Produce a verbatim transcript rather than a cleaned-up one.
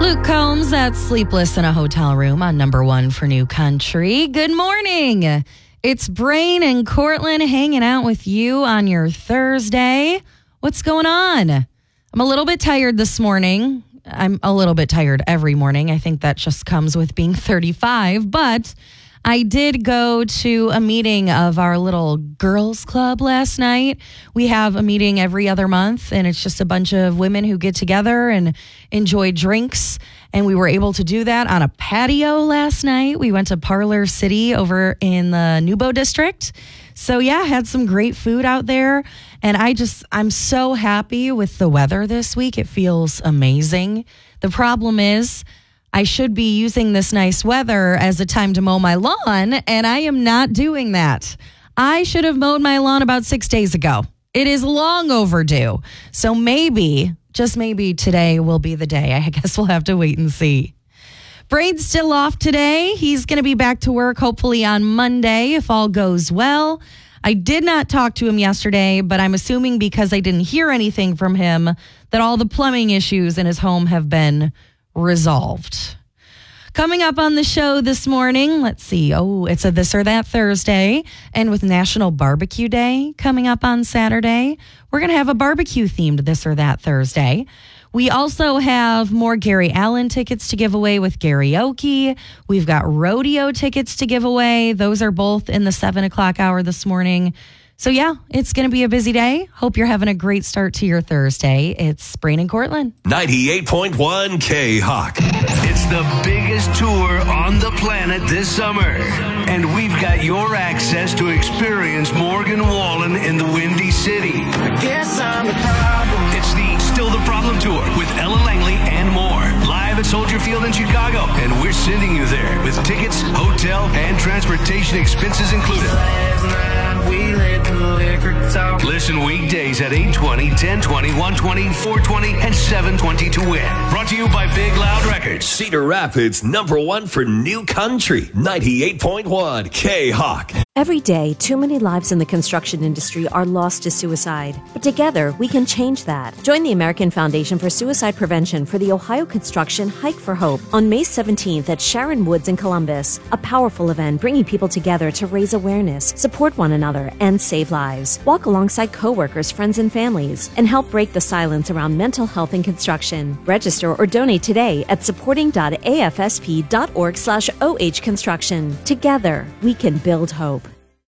Luke Combs, that's Sleepless in a Hotel Room on number one for New Country. Good morning. It's Brain and Cortland hanging out with you on your Thursday. What's going on? I'm a little bit tired this morning. I'm a little bit tired every morning. I think that just comes with being thirty-five, but I did go to a meeting of our little girls club last night. We have a meeting every other month, and it's just a bunch of women who get together and enjoy drinks. And we were able to do that on a patio last night. We went to Parlor City over in the Nubo district. So yeah, had some great food out there. And I just, I'm so happy with the weather this week. It feels amazing. The problem is, I should be using this nice weather as a time to mow my lawn, and I am not doing that. I should have mowed my lawn about six days ago. It is long overdue. So maybe, just maybe today will be the day. I guess we'll have to wait and see. Braid's still off today. He's going to be back to work hopefully on Monday if all goes well. I did not talk to him yesterday, but I'm assuming because I didn't hear anything from him that all the plumbing issues in his home have been resolved. Coming up on the show this morning, let's see. Oh, it's a This or That Thursday. And with National Barbecue Day coming up on Saturday, we're going to have a barbecue themed This or That Thursday. We also have more Gary Allan tickets to give away with karaoke. We've got rodeo tickets to give away. Those are both in the seven o'clock hour this morning. So yeah, it's going to be a busy day. Hope you're having a great start to your Thursday. It's Brain and Cortland. ninety-eight point one K-Hawk. It's the biggest tour on the planet this summer. And we've got your access to experience Morgan Wallen in the Windy City. I guess I'm the problem. It's the Still the Problem Tour with Ella Langley and more. Live at Soldier Field in Chicago. And we're sending you there with tickets, hotel, and transportation expenses included. Last night we let the liquor talk. Listen weekdays at eight twenty, ten twenty, one twenty, four twenty, and seven twenty to win. Brought to you by Big Loud Records. Cedar Rapids, number one for New Country. ninety-eight point one K-Hawk. Every day, too many lives in the construction industry are lost to suicide. But together, we can change that. Join the American Foundation for Suicide Prevention for the Ohio Construction Hike for Hope on May seventeenth at Sharon Woods in Columbus. A powerful event bringing people together to raise awareness, support one another, and save lives. Walk alongside coworkers, friends, and families, and help break the silence around mental health in construction. Register or donate today at supporting.afsp.org slash OH construction. Together, we can build hope.